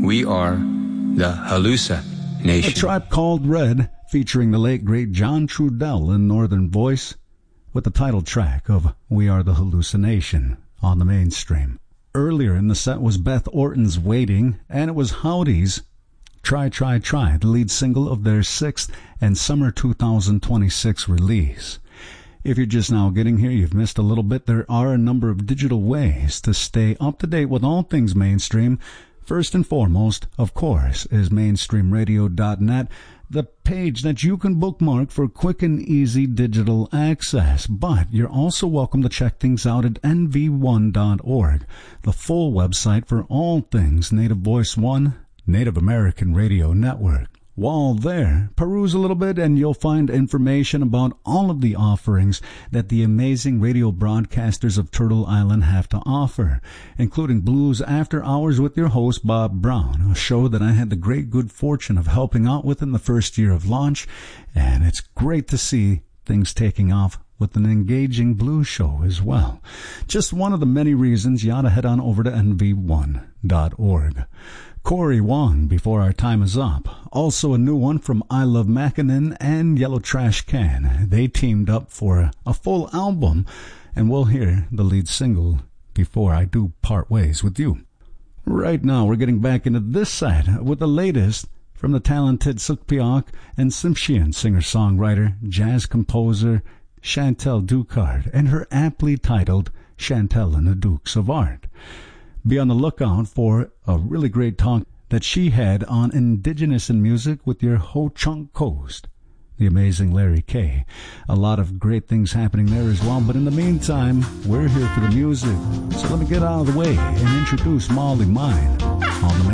We are the Hallucination. A Tribe Called Red, featuring the late great John Trudell in Northern Voice, with the title track of We Are the Hallucination on the mainstream. Earlier in the set was Beth Orton's Waiting, and it was Howdy's Try, Try, Try, the lead single of their 6th and summer 2026 release. If you're just now getting here, you've missed a little bit. There are a number of digital ways to stay up to date with all things mainstream. First and foremost, of course, is mainstreamradio.net, the page that you can bookmark for quick and easy digital access. But you're also welcome to check things out at nv1.org, the full website for all things Native Voice One, Native American Radio Network. While there, peruse a little bit and you'll find information about all of the offerings that the amazing radio broadcasters of Turtle Island have to offer, including Blues After Hours with your host, Bob Brown, a show that I had the great good fortune of helping out with in the first year of launch, and it's great to see things taking off with an engaging blues show as well. Just one of the many reasons you ought to head on over to nv1.org. Corey Wong, Before Our Time Is Up. Also a new one from I Love Mackinnon and Yellow Trash Can. They teamed up for a full album, and we'll hear the lead single, Before I Do Part Ways With You. Right now, we're getting back into this set with the latest from the talented Sukpiok and Tsimshian singer-songwriter, jazz composer Chantal Ducard, and her aptly titled Chantal and the Dukes of Art. Be on the lookout for a really great talk that she had on Indigenous in Music with your Ho Chunk Coast, the amazing Larry Kay. A lot of great things happening there as well, but in the meantime, we're here for the music. So let me get out of the way and introduce Molly Mine on the